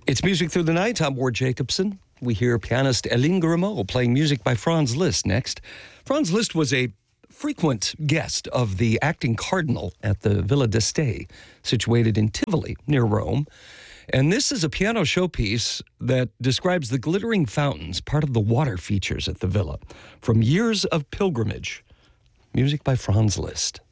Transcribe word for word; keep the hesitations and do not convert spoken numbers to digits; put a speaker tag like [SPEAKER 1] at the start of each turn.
[SPEAKER 1] It's Music Through the Night. I'm Ward Jacobson. We hear pianist Hélène Grimaud playing music by Franz Liszt next. Franz Liszt was a frequent guest of the acting cardinal at the Villa d'Este, situated in Tivoli, near Rome. And this is a piano showpiece that describes the glittering fountains, part of the water features at the villa, from years of pilgrimage. Music by Franz Liszt.